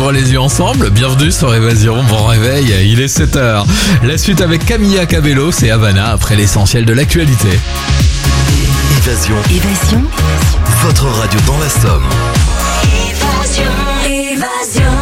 ouvrent les yeux ensemble. Bienvenue sur Évasion, bon réveil, il est 7h. La suite avec Camilla Cabello, c'est Havana après l'essentiel de l'actualité. Évasion. Votre radio dans la Somme. Évasion.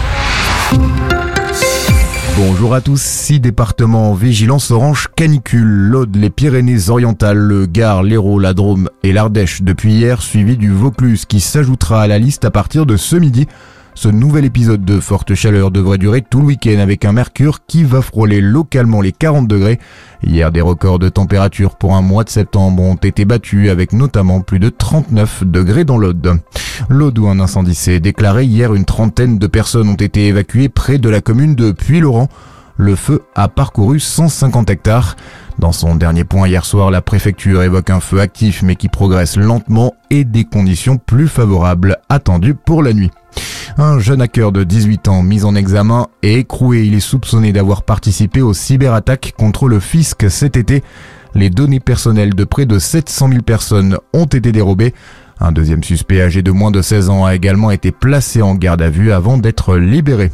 Bonjour à tous, 6 départements en vigilance orange canicule, l'Aude, les Pyrénées-Orientales, le Gard, l'Hérault, la Drôme et l'Ardèche depuis hier, suivi du Vaucluse qui s'ajoutera à la liste à partir de ce midi. Ce nouvel épisode de forte chaleur devrait durer tout le week-end avec un mercure qui va frôler localement les 40 degrés. Hier, des records de température pour un mois de septembre ont été battus avec notamment plus de 39 degrés dans l'Aude. L'Aude où un incendie s'est déclaré hier, une trentaine de personnes ont été évacuées près de la commune de Puylaurens. Le feu a parcouru 150 hectares. Dans son dernier point hier soir, la préfecture évoque un feu actif mais qui progresse lentement et des conditions plus favorables attendues pour la nuit. Un jeune hacker de 18 ans mis en examen et écroué. Il est soupçonné d'avoir participé aux cyberattaques contre le fisc cet été. Les données personnelles de près de 700 000 personnes ont été dérobées. Un deuxième suspect âgé de moins de 16 ans a également été placé en garde à vue avant d'être libéré.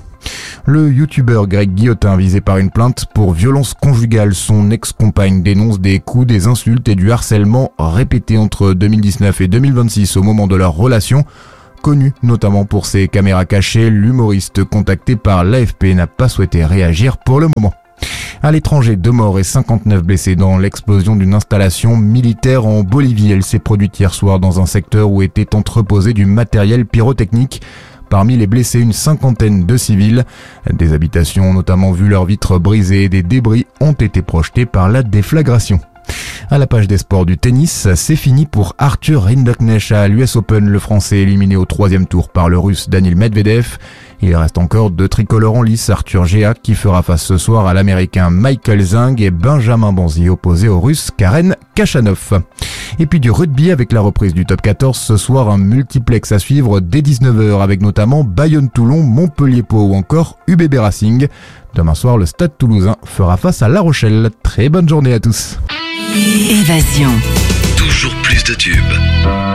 Le youtubeur Greg Guillotin visé par une plainte pour violence conjugale. Son ex-compagne dénonce des coups, des insultes et du harcèlement répétés entre 2019 et 2026 au moment de leur relation. Connu notamment pour ses caméras cachées, l'humoriste contacté par l'AFP n'a pas souhaité réagir pour le moment. À l'étranger, 2 morts et 59 blessés dans l'explosion d'une installation militaire en Bolivie. Elle s'est produite hier soir dans un secteur où était entreposé du matériel pyrotechnique. Parmi les blessés, une cinquantaine de civils. Des habitations ont notamment vu leurs vitres brisées et des débris ont été projetés par la déflagration. À la page des sports du tennis, c'est fini pour Arthur Rinderknecht à l'US Open. Le Français éliminé au 3e tour par le Russe Daniil Medvedev. Il reste encore 2 tricolores en lice. Arthur Géa qui fera face ce soir à l'Américain Michael Zhang et Benjamin Bonzi opposé au Russe Karen Khachanov. Et puis du rugby avec la reprise du top 14. Ce soir, un multiplex à suivre dès 19h avec notamment Bayonne-Toulon, Montpellier-Pau ou encore UBB Racing. Demain soir, le Stade Toulousain fera face à La Rochelle. Très bonne journée à tous. Évasion. Toujours plus de tubes.